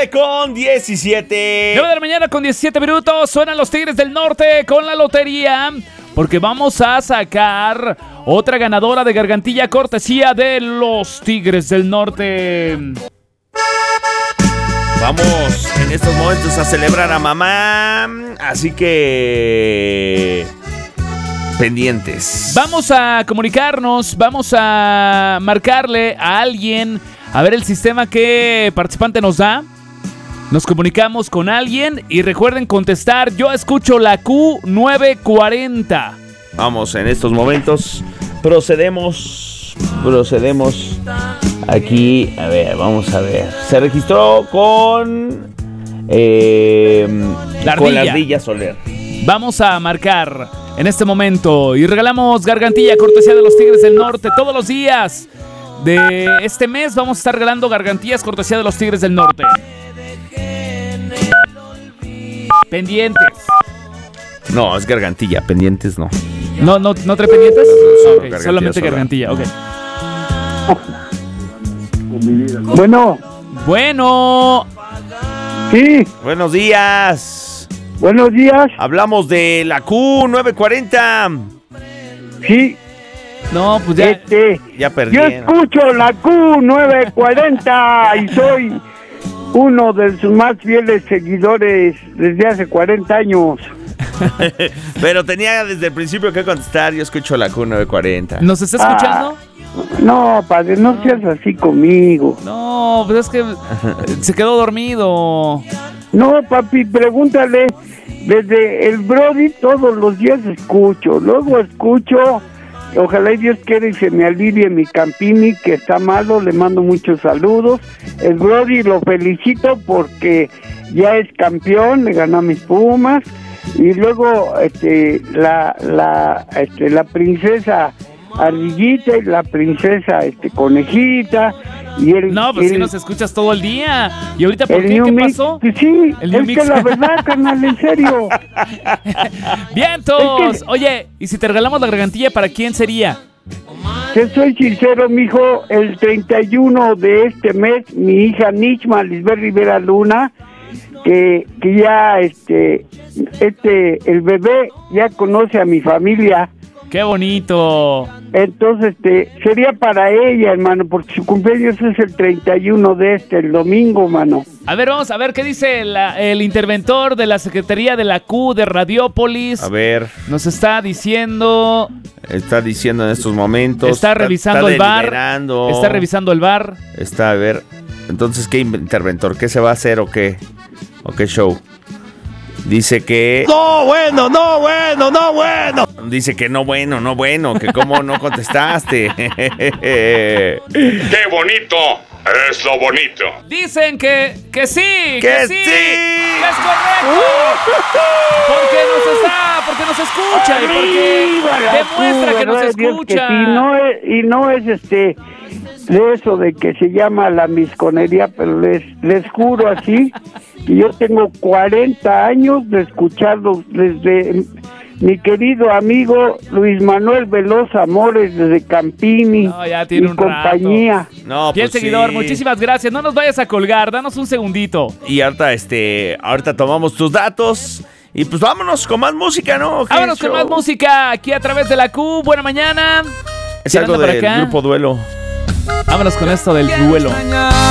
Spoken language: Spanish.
9:17. 9 de la mañana con 17 minutos. Suenan los Tigres del Norte con la lotería. Porque vamos a sacar otra ganadora de gargantilla cortesía de los Tigres del Norte. Vamos en estos momentos a celebrar a mamá. Así que... pendientes. Vamos a comunicarnos, vamos a marcarle a alguien, a ver el sistema que participante nos da. Nos comunicamos con alguien y recuerden contestar. Yo escucho la Q940. Vamos, en estos momentos procedemos aquí. A ver, vamos a ver. Se registró con la Ardilla Soler. Vamos a marcar en este momento y regalamos gargantilla cortesía de los Tigres del Norte todos los días de este mes. Vamos a estar regalando gargantillas cortesía de los Tigres del Norte. Pendientes. No, es gargantilla, pendientes no. ¿No trae pendientes? No, okay, solamente gargantilla, ok. Bueno. Sí. Buenos días. Buenos días. Hablamos de la Q940. Sí. No, pues ya. Ya perdí. Yo escucho la Q940 y soy uno de sus más fieles seguidores desde hace 40 años. Pero tenía desde el principio que contestar. Yo escucho la Q940. ¿Nos está escuchando? No, padre, no seas así conmigo. No, pues es que se quedó dormido. No, papi, pregúntale. Desde el Brody todos los días escucho. Luego escucho, ojalá y Dios quiera y se me alivie mi Campini, que está malo. Le mando muchos saludos. El Brody lo felicito porque ya es campeón, le ganó a mis Pumas. Y luego la princesa Ardillita y la princesa Conejita y no, pues si nos escuchas todo el día. ¿Y ahorita por qué? ¿Qué pasó? Sí, es que la verdad, carnal, en serio. ¡Vientos! Oye, ¿y si te regalamos la gargantilla, para quién sería? Te soy sincero, mijo, el 31 de este mes, mi hija Nixma Lisbeth Rivera Luna, que ya el bebé ya conoce a mi familia. ¡Qué bonito! Entonces, sería para ella, hermano, porque su cumpleaños es el 31 el domingo, mano. A ver, vamos a ver qué dice el interventor de la Secretaría de la Q de Radiópolis. A ver. Nos está diciendo... Está diciendo en estos momentos. Está revisando el bar. Está revisando el bar. Está, a ver. Entonces, ¿qué interventor? ¿Qué se va a hacer o qué? ¿O qué show? Dice que... No, bueno. Dice que no, bueno, que cómo no contestaste. ¡Qué bonito! Es lo bonito. Dicen que sí. ¡Que sí! ¡Que es correcto! Porque nos escucha y porque demuestra que nos escucha. Y no es de eso de que se llama la misconería, pero les juro así que yo tengo 40 años de escucharlos desde mi querido amigo Luis Manuel Veloz Amores desde Campini. No, ya tiene un compañía. Rato. No, Bien, pues seguidor, sí. muchísimas gracias. No nos vayas a colgar, danos un segundito. Y ahorita tomamos tus datos y pues vámonos con más música, ¿no? Vámonos con más música aquí a través de la Q. Buena mañana. Es algo del grupo Duelo. Vámonos con esto del duelo.